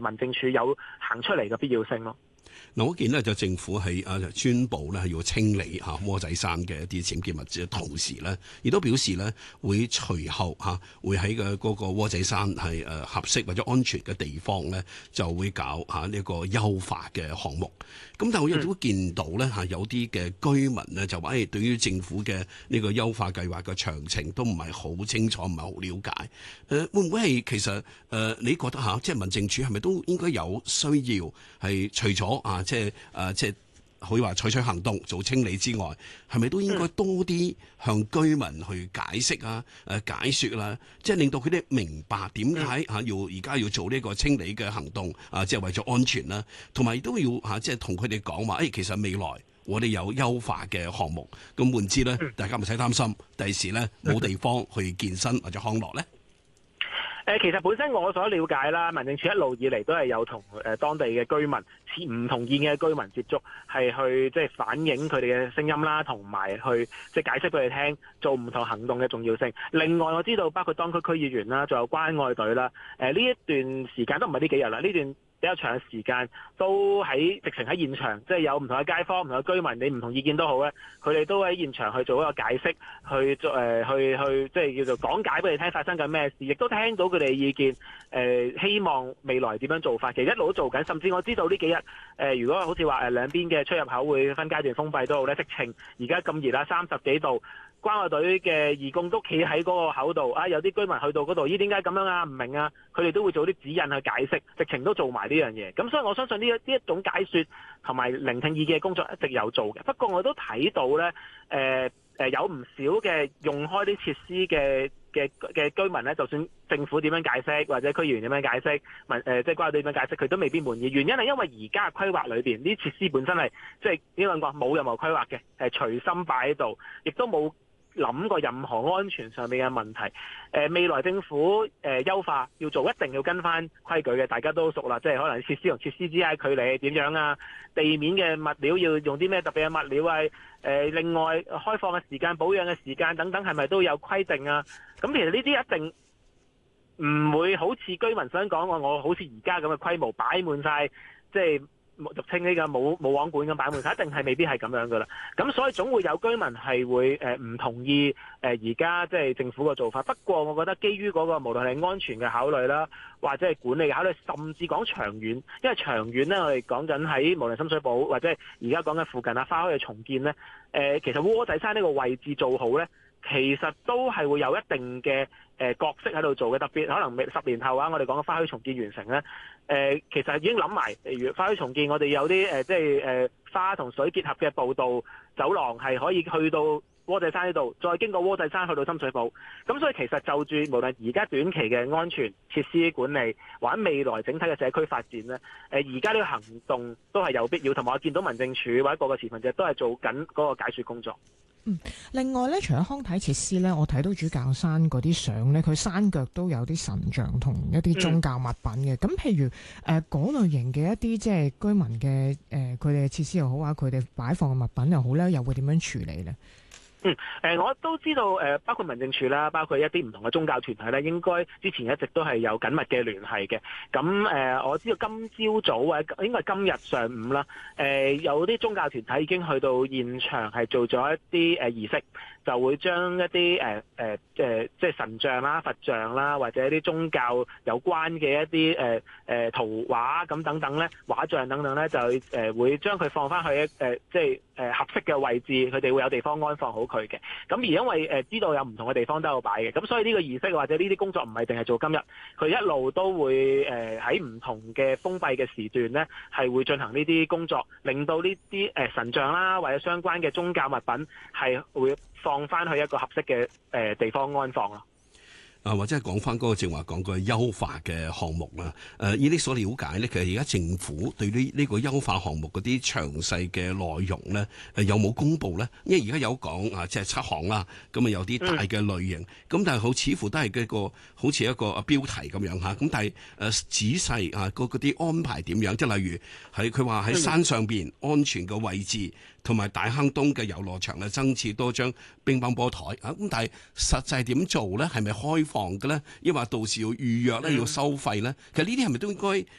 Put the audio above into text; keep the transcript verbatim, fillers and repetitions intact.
民政處有行出嚟嘅必要性咯。 嗱，我見呢就政府係啊宣布咧係要清理嚇窩仔山嘅一啲僭建物嘅同時咧，亦都表示咧會隨後嚇會喺嘅嗰個窩仔山係誒合適或者安全嘅地方咧，就會搞嚇呢個優化嘅項目。咁但係我亦都見到咧嚇有啲嘅居民咧就話誒，對於政府嘅呢個優化計劃嘅詳情都唔係好清楚，唔係好了解。誒會唔會係其實誒你覺得嚇，即係民政處係咪都應該有需要係除咗啊？即係誒、呃，即係可以話採取行動做清理之外，係咪都應該多啲向居民去解釋啊、誒、呃、解說啦、啊，即係令到佢哋明白點解嚇要而家要做呢個清理嘅行動啊，即係為咗安全啦、啊，同埋都要嚇、啊、即係同佢哋講話，誒、哎、其實未來我哋有優化嘅項目，咁換之咧，大家唔使擔心，第時咧冇地方去健身或者康樂咧。 誒，其實本身我所了解啦，民政處一路以嚟都係有同誒當地嘅居民持唔同意見嘅居民接觸，係去即係反映佢哋嘅聲音啦，同埋去即係解釋俾佢哋聽做唔同行動嘅重要性。另外我知道包括當區區議員啦，仲有關愛隊啦，誒呢一段時間都唔係呢幾日啦，呢段比較長嘅時間都喺直情喺現場，即係有唔同嘅街坊、唔同嘅居民，你唔同意見都好咧，佢哋都喺現場去做一個解釋，去做誒去去即係叫做講解俾你聽發生緊咩事，亦都聽到佢哋嘅意見。誒希望未來點樣做法，其實一路都做緊，甚至我知道呢幾日誒，如果好似話誒兩邊嘅出入口會分階段封閉都好咧，直情而家咁熱啦，三十幾度。關愛隊嘅義工都企喺嗰個口度啊！有啲居民去到嗰度，咦？點解咁樣啊？唔明啊！佢哋都會做啲指引去解釋，直情都做埋呢樣嘢。咁所以我相信呢一呢一種解說同埋聆聽意見嘅工作一直有做嘅。不過我都睇到咧，誒、呃、誒有唔少嘅用開啲設施嘅嘅嘅居民咧，就算政府點樣解釋或者區議員點樣解釋，民誒即係關愛隊點樣解釋，佢都未必滿意。原因係因為而家規劃裏邊啲設施本身係即係點樣講冇任何規劃嘅，係隨心擺喺度，亦都冇諗過任何安全上面嘅問題。誒、呃、未來政府誒、呃、優化要做，一定要跟翻規矩嘅，大家都熟啦。即係可能設施同設施之間距離點樣啊？地面嘅物料要用啲咩特別嘅物料啊？誒、呃、另外開放嘅時間、保養嘅時間等等，係咪都有規定啊？咁其實呢啲一定唔會好似居民想講話，我好似而家咁嘅規模擺滿晒，即係俗稱呢個冇冇網管咁擺滿晒，一定係未必係咁樣噶啦。咁所以總會有居民係會誒唔同意誒而家即係政府嘅做法。不過我覺得基於嗰個無論係安全嘅考慮啦，或者係管理嘅考慮，甚至講長遠，因為長遠咧我哋講緊喺無論深水埗或者係而家講緊附近啊花墟嘅重建咧，誒其實窩仔山呢個位置做好咧，其實都係會有一定嘅誒角色喺度做嘅，特別可能十年後啊，我哋講嘅花墟重建完成咧，誒其實已經諗埋，例如花墟重建，我哋有啲誒即係誒花同水結合嘅步道走廊係可以去到窩仔山呢度，再經過窩仔山去到深水埗。咁所以其實就住無論而家短期嘅安全設施管理，或者未來整體嘅社區發展咧，誒而家呢個行動都係有必要，同埋我見到民政處或者各個持份者都係做緊嗰個解說工作。 嗯，另外咧，除咗康體設施咧，我睇到主教山嗰啲相咧，佢山腳都有啲神像同一啲宗教物品嘅。咁、嗯、譬如誒嗰、呃、類型嘅一啲即係居民嘅誒，佢哋嘅設施又好啊，佢哋擺放嘅物品又好咧，又會點樣處理咧？ 嗯，誒、呃、我都知道，誒、呃、包括民政處啦，包括一啲唔同嘅宗教團體咧，應該之前一直都係有緊密嘅聯繫嘅。咁誒、呃，我知道今朝早或者應該係今日上午啦，誒、呃、有啲宗教團體已經去到現場係做咗一啲誒、呃、儀式，就會將一啲誒誒誒即係神像啦、佛像啦，或者一啲宗教有關嘅一啲誒誒圖畫咁等等咧、畫像等等咧，就誒、呃、會將佢放翻去一誒、呃、即係誒、呃、合適嘅位置，佢哋會有地方安放好佢嘅。咁而因為誒知道有唔同嘅地方都有擺嘅，咁所以呢個儀式或者呢啲工作唔係淨係做今日，佢一路都會誒喺唔同嘅封閉嘅時段咧，係會進行呢啲工作，令到呢啲誒神像啦或者相關嘅宗教物品係會放翻去一個合適嘅誒地方安放咯。 啊，或者係講翻嗰個正話講個優化嘅項目啦。誒，以你所了解咧，其實而家政府對呢呢個優化項目嗰啲詳細嘅內容咧，誒有冇公布咧？因為而家有講啊，即係七項啦，咁啊有啲大嘅類型，咁、嗯、但係好似乎都係一個好似一個標題咁樣嚇。咁但係誒、呃、仔細啊，嗰啲安排點樣？即係例如喺佢話喺山上邊安全嘅位置，同埋大坑東嘅遊樂場咧增設多張乒乓波台啊。咁但係實際點做咧？係咪開放嘅咧，抑或到時要預約咧，要收費咧？其實呢啲係咪都應該